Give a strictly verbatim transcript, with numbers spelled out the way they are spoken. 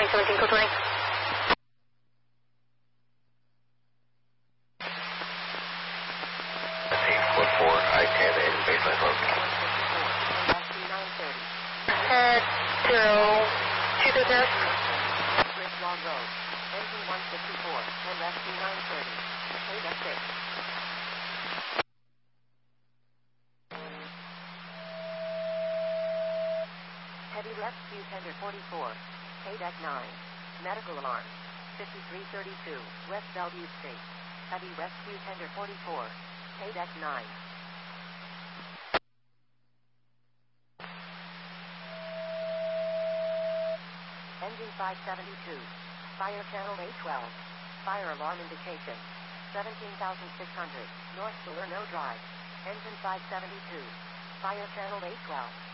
I seventeen, code twenty. Code four, I ten, and baseline close. Uh, zero, two business. Bridge Law Road, engine one fifty-four, and rescue nine thirty. K six. Heavy rescue tender forty-four, K nine. Medical alarm, fifty-three thirty-two, West Bellevue Street. Heavy rescue tender forty-four, K nine. Engine five seventy-two. Fire channel A twelve. Fire alarm indication. seventeen thousand six hundred. North Salerno Drive. Engine five seventy-two. Fire channel A twelve.